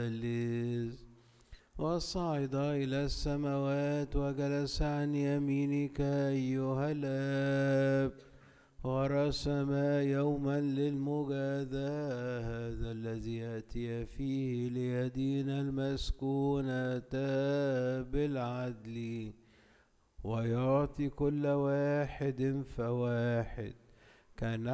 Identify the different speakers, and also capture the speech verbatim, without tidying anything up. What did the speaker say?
Speaker 1: الثالث وصعد إلى السماوات وجلس عن يمينك أيها الآب ورسم يوما للمجازاة هذا الذي يأتي فيه ليدين المسكونة بالعدل ويعطي كل واحد فواحد كان